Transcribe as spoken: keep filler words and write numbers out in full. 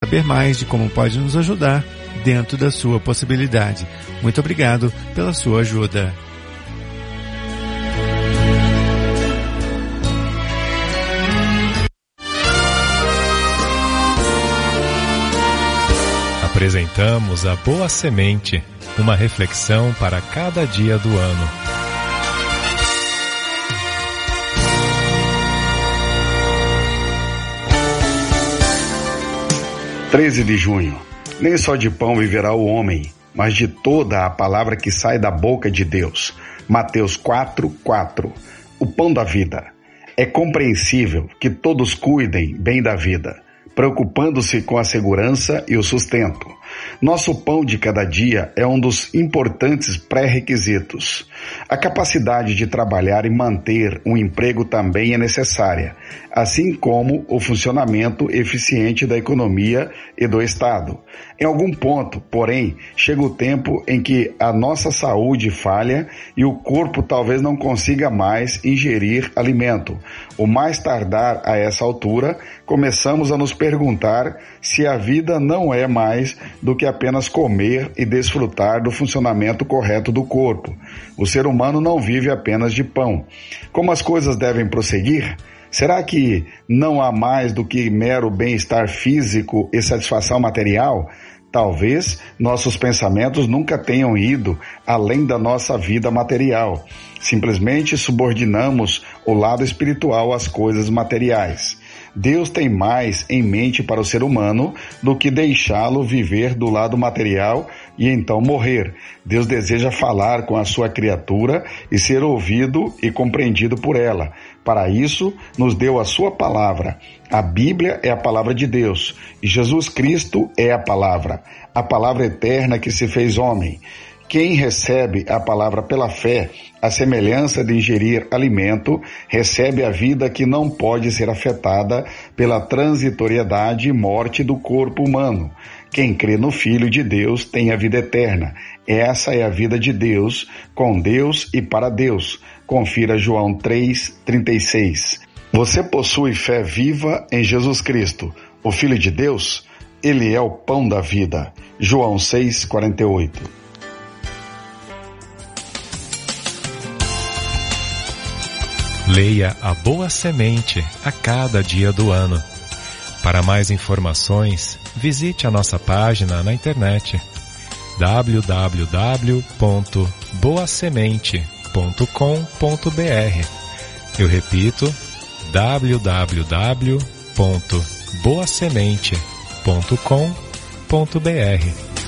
saber mais de como pode nos ajudar dentro da sua possibilidade. Muito obrigado pela sua ajuda. Apresentamos a Boa Semente, uma reflexão para cada dia do ano. treze de junho. Nem só de pão viverá o homem, mas de toda a palavra que sai da boca de Deus. Mateus quatro, quatro. O pão da vida. É compreensível que todos cuidem bem da vida, preocupando-se com a segurança e o sustento. Nosso pão de cada dia é um dos importantes pré-requisitos. A capacidade de trabalhar e manter um emprego também é necessária, assim como o funcionamento eficiente da economia e do Estado. Em algum ponto, porém, chega o tempo em que a nossa saúde falha e o corpo talvez não consiga mais ingerir alimento. O mais tardar a essa altura, começamos a nos perguntar se a vida não é mais do que apenas comer e desfrutar do funcionamento correto do corpo. O ser humano não vive apenas de pão. Como as coisas devem prosseguir? Será que não há mais do que mero bem-estar físico e satisfação material? Talvez nossos pensamentos nunca tenham ido além da nossa vida material. Simplesmente subordinamos o lado espiritual às coisas materiais. Deus tem mais em mente para o ser humano do que deixá-lo viver do lado material e então morrer. Deus deseja falar com a sua criatura e ser ouvido e compreendido por ela. Para isso, nos deu a sua palavra. A Bíblia é a palavra de Deus e Jesus Cristo é a palavra, a palavra eterna que se fez homem. Quem recebe a palavra pela fé, a semelhança de ingerir alimento, recebe a vida que não pode ser afetada pela transitoriedade e morte do corpo humano. Quem crê no Filho de Deus tem a vida eterna. Essa é a vida de Deus, com Deus e para Deus. Confira João três, trinta e seis. Você possui fé viva em Jesus Cristo, o Filho de Deus? Ele é o pão da vida. João seis, quarenta e oito. Leia a Boa Semente a cada dia do ano. Para mais informações, visite a nossa página na internet w w w ponto boa semente ponto com ponto b r. Eu repito, w w w ponto boa semente ponto com ponto b r.